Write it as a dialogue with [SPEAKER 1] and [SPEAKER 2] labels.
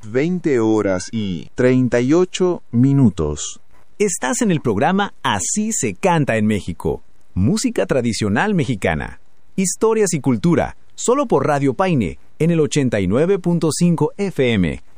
[SPEAKER 1] 20:38.
[SPEAKER 2] Estás en el programa Así se canta en México. Música tradicional mexicana. Historias y cultura, solo por Radio Paine, en el 89.5 FM.